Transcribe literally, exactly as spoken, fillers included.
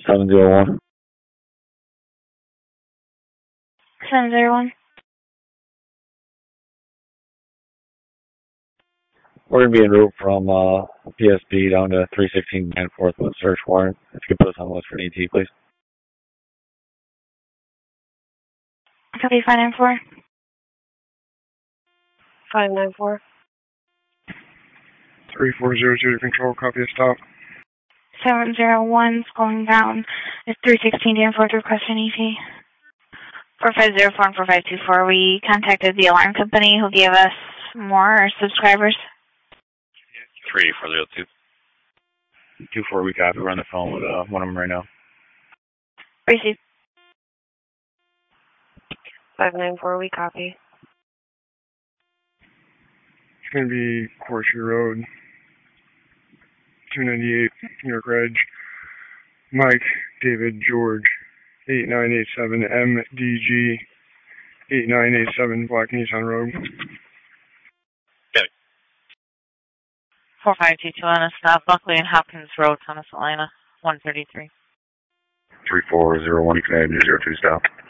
seven zero one. seven zero one. We're going to be en route from uh, P S B down to three sixteen Danforth with a search warrant. If you could put us on the list for an E T, please. Copy five nine four. five nine four. three four zero two to control, copy a stop. seven zero one, going down. It's three sixteen Danforth, request an E T. four five zero four and four five two four, we contacted the alarm company who gave us more subscribers. three four zero two. two four, we copy. We're on the phone with uh, one of them right now. Receive. five nine four, we copy. It's going to be Horseshoe Road, two ninety-eight, New York Reg. Mike, David, George, eight nine eight seven, M D G, eight nine eight seven, Black Nissan Road. Okay. four five two two on a stop, Buckley and Hopkins Road, Thomas, Atlanta, one thirty-three. three four zero one, Canadian zero two, stop.